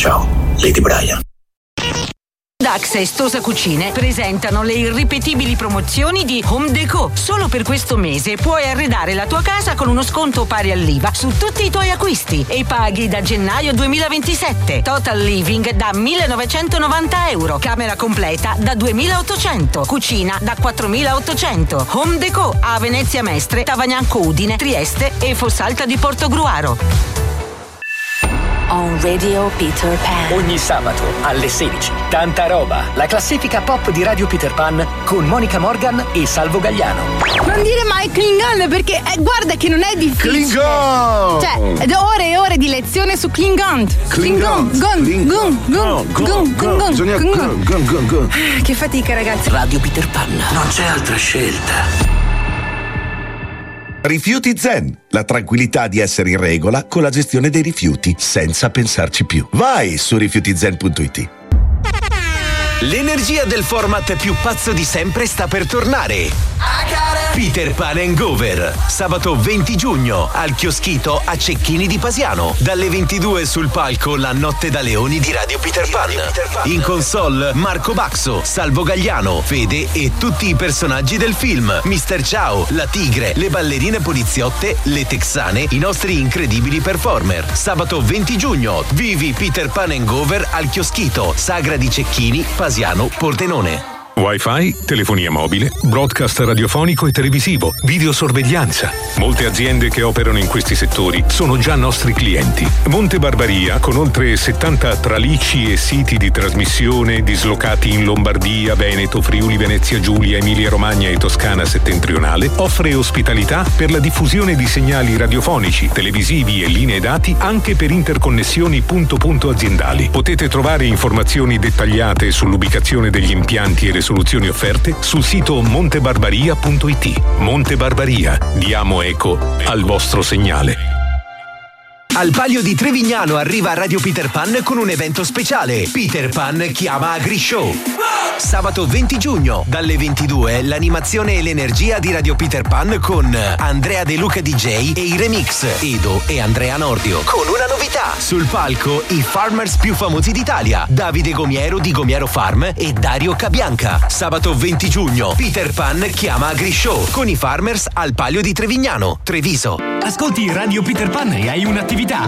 Ciao, Lady Brian. Dax e Stosa Cucine presentano le irripetibili promozioni di Home Déco. Solo per questo mese puoi arredare la tua casa con uno sconto pari all'IVA su tutti i tuoi acquisti e paghi da gennaio 2027. Total Living da 1.990 euro, camera completa da 2.800, cucina da 4.800. Home Déco a Venezia Mestre, Tavagnanco Udine, Trieste e Fossalta di Portogruaro. On Radio Peter Pan. Ogni sabato alle 16. Tanta roba. La classifica pop di Radio Peter Pan con Monica Morgan e Salvo Gagliano. Non dire mai Klingon perché guarda che non è difficile. Klingon! Cioè, ore e ore di lezione su Klingon. Klingon. Che fatica, ragazzi. Radio Peter Pan. Non c'è altra scelta. Rifiuti Zen, la tranquillità di essere in regola con la gestione dei rifiuti senza pensarci più. Vai su rifiutizen.it. L'energia del format più pazzo di sempre sta per tornare. Peter Pan & Gover, sabato 20 giugno al Chioschito a Cecchini di Pasiano. Dalle 22 sul palco La Notte da Leoni di Radio Peter Pan. In console Marco Baxo, Salvo Gagliano, Fede e tutti i personaggi del film. Mr. Ciao, la tigre, le ballerine poliziotte, le texane, i nostri incredibili performer. Sabato 20 giugno, vivi Peter Pan & Gover al Chioschito, Sagra di Cecchini, Pasiano, Pordenone. Wi-Fi, telefonia mobile, broadcast radiofonico e televisivo, videosorveglianza. Molte aziende che operano in questi settori sono già nostri clienti. Monte Barbaria, con oltre 70 tralicci e siti di trasmissione dislocati in Lombardia, Veneto, Friuli, Venezia Giulia, Emilia Romagna e Toscana settentrionale, offre ospitalità per la diffusione di segnali radiofonici, televisivi e linee dati anche per interconnessioni punto-punto aziendali. Potete trovare informazioni dettagliate sull'ubicazione degli impianti e soluzioni offerte sul sito montebarbaria.it. Monte Barbaria, diamo eco al vostro segnale. Al Palio di Trevignano arriva Radio Peter Pan con un evento speciale. Peter Pan chiama AgriShow. Sabato 20 giugno, dalle 22, l'animazione e l'energia di Radio Peter Pan con Andrea De Luca DJ e i remix Edo e Andrea Nordio. Con una novità: sul palco i farmers più famosi d'Italia, Davide Gomiero di Gomiero Farm e Dario Cabianca. Sabato 20 giugno, Peter Pan chiama AgriShow con i farmers al Palio di Trevignano, Treviso. Ascolti Radio Peter Pan e hai un'attività?